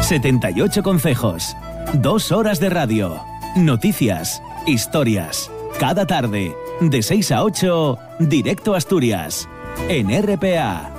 78 concejos, 2 horas de radio, noticias, historias. Cada tarde, de 6 a 8, Directo Asturias, en RPA.